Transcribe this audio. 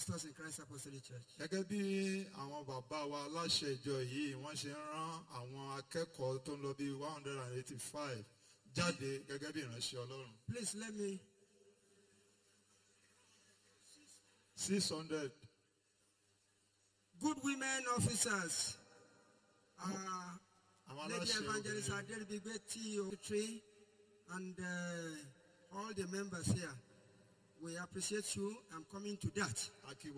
pastors in Christ Apostolic Church. Gẹ́gẹ́ bí àwọn bàbá wa aláṣẹ ìjọ yìí wọ́n ṣe ń rán àwọn akẹ́kọ̀ọ́ tó ń lọ bí 185 jáde gẹ́gẹ́ bí ìránṣẹ́ Ọlọ́run. Please let me. 600. Good women officers. Lady Evangelist Adelbigbe T.O.3 and all the members here. We appreciate you. I'm coming to that.